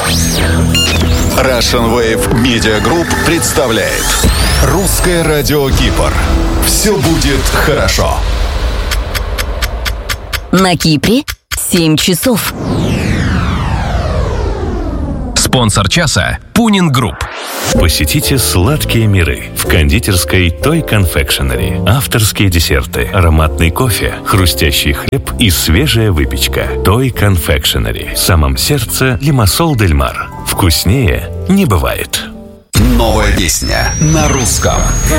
Russian Wave Media Group представляет Русское радио Кипр. Все будет хорошо. На Кипре 7 часов. Спонсор часа – Пунин Групп. Посетите сладкие миры в кондитерской Той Confectionery. Авторские десерты, ароматный кофе, хрустящий хлеб и свежая выпечка. Той Confectionery. В самом сердце Лимассол дель Мар. Вкуснее не бывает. Новая песня на русском.